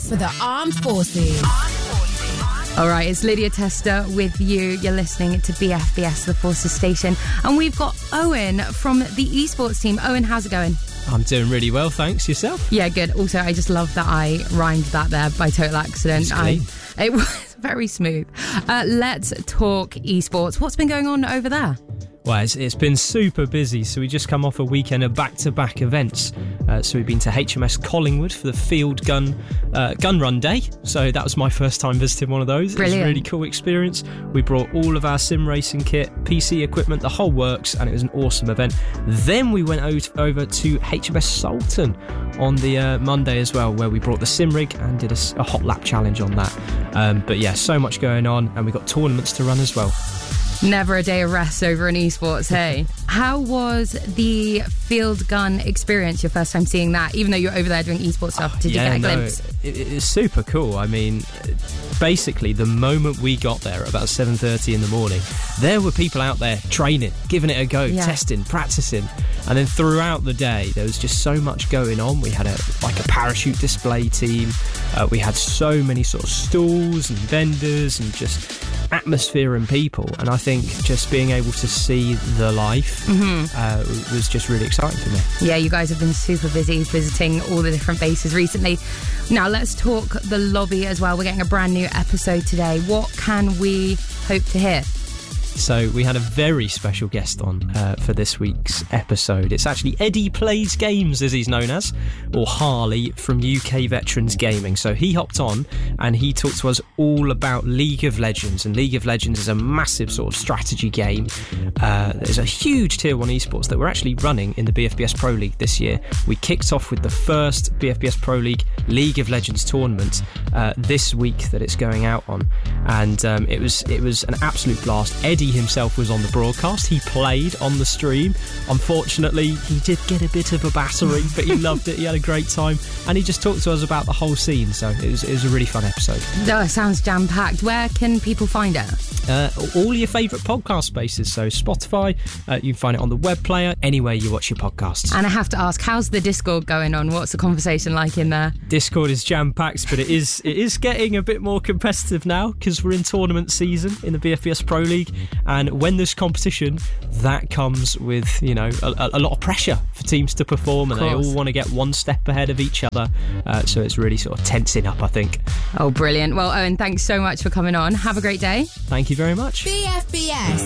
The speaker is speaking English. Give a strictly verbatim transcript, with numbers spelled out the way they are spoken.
esports for the Armed Forces. All right, it's Lydia Tester with you. You're listening to B F B S, the Forces station. And we've got Owen from the esports team. Owen, how's it going? I'm doing really well, thanks. Yourself? Yeah, good. Also, I just love that I rhymed that there by total accident. I, it was very smooth. Uh, let's talk esports. What's been going on over there? Well, it's, it's been super busy, so we just come off a weekend of back-to-back events. Uh, so we've been to H M S Collingwood for the Field Gun uh, Gun Run Day. So that was my first time visiting one of those. Brilliant. It was a really cool experience. We brought all of our sim racing kit, P C equipment, the whole works, and it was an awesome event. Then we went over to H M S Sultan on the uh, Monday as well, where we brought the sim rig and did a, a hot lap challenge on that. Um, but yeah, so much going on, and we got tournaments to run as well. Never a day of rest over in esports, hey? How was the field gun experience, your first time seeing that? Even though you're over there doing esports stuff, did yeah, you get a no, glimpse? It, it's super cool. I mean, basically, the moment we got there at about seven thirty in the morning, there were people out there training, giving it a go, yeah. testing, practicing. And then throughout the day, there was just so much going on. We had a like a parachute display team. Uh, we had so many sort of stalls and vendors and just atmosphere and people. And I think just being able to see the life mm-hmm. uh, was just really exciting for me. Yeah, you guys have been super busy visiting all the different bases recently. Now let's talk the lobby as well. We're getting a brand new episode today. What can we hope to hear? So we had a very special guest on uh, for this week's episode. It's actually Eddie Plays Games, as he's known as, or Harley from U K Veterans Gaming. So he hopped on and he talked to us all about League of Legends. And League of Legends is a massive sort of strategy game. Uh, there's a huge tier one esports that we're actually running in the B F B S Pro League this year. We kicked off with the first B F B S Pro League League of Legends tournament uh, this week that it's going out on. And um, it was it was an absolute blast. Eddie himself was on the broadcast. He played on the stream. Unfortunately, he did get a bit of a battery, but he loved it. He had a great time, and he just talked to us about the whole scene. So it was, it was a really fun episode. Oh, it sounds jam-packed. Where can people find it? Uh, all your favourite podcast spaces. So Spotify, uh, you can find it on the web player, anywhere you watch your podcasts. And I have to ask, how's the Discord going on? What's the conversation like in there? Discord is jam-packed, but it is it is getting a bit more competitive now because we're in tournament season in the B F B S Pro League. And when there's competition, that comes with, you know, a, a lot of pressure for teams to perform, and they all want to get one step ahead of each other. Uh, so it's really sort of tensing up, I think. Oh, brilliant. Well, Owen, thanks so much for coming on. Have a great day. Thank you very much. B F B S.